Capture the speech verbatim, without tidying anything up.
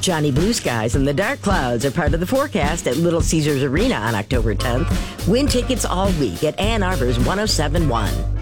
Johnny Blue Skies and the Dark Clouds are part of the forecast at Little Caesars Arena on October tenth. Win tickets all week at Ann Arbor's one oh seven point one.